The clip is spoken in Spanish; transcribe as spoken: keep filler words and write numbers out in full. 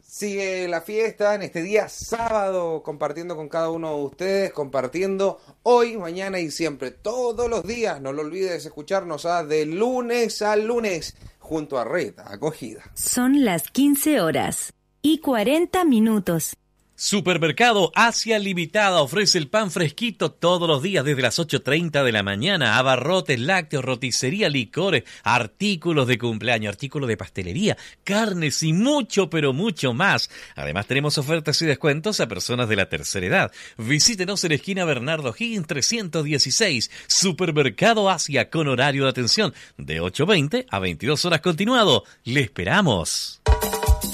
Sigue la fiesta en este día sábado, compartiendo con cada uno de ustedes, compartiendo hoy, mañana y siempre, todos los días. No lo olvides escucharnos a de lunes a lunes junto a Red Acogida. Son las quince horas y cuarenta minutos. Supermercado Asia Limitada ofrece el pan fresquito todos los días desde las ocho treinta de la mañana. Abarrotes, lácteos, roticería, licores, artículos de cumpleaños, artículos de pastelería, carnes y mucho, pero mucho más. Además tenemos ofertas y descuentos a personas de la tercera edad. Visítenos en esquina Bernardo Higgins trescientos dieciséis. Supermercado Asia con horario de atención de ocho veinte a veintidós horas continuado. ¡Le esperamos!